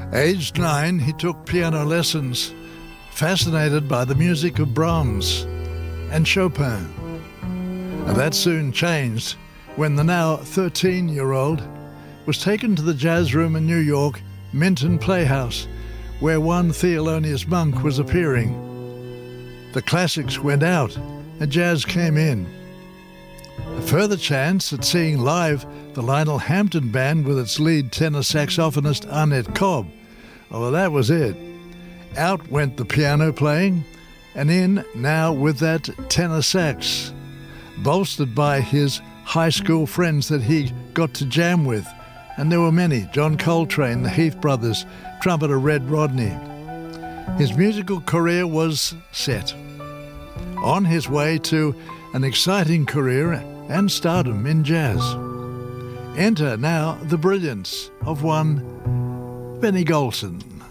Aged 9, he took piano lessons, fascinated by the music of Brahms and Chopin. And that soon changed when the now 13-year-old was taken to the jazz room in New York, Minton Playhouse, where one Thelonious Monk was appearing. The classics went out and jazz came in. A further chance at seeing live the Lionel Hampton Band with its lead tenor saxophonist Arnett Cobb. Oh, well, that was it. Out went the piano playing, and in now with that tenor sax, bolstered by his high school friends that he got to jam with. And there were many: John Coltrane, the Heath Brothers, trumpeter Red Rodney. His musical career was set. On his way to an exciting career and stardom in jazz. Enter now the brilliance of one Benny Golson.